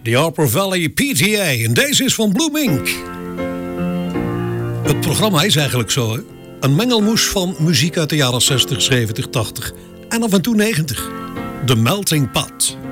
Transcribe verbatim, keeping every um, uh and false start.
The Upper Valley P T A. En deze is van Blue Mink. Het programma is eigenlijk zo, hè? Een mengelmoes van muziek uit de jaren zestig, zeventig, tachtig en af en toe negentig. The Melting Pot.